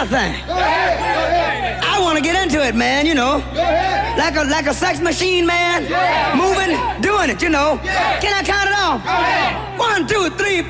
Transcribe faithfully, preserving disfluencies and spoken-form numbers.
thing. I want to get into it, man, you know. Like a like a sex machine, man. Moving, doing it, you know. Can I count it off? One, two, three,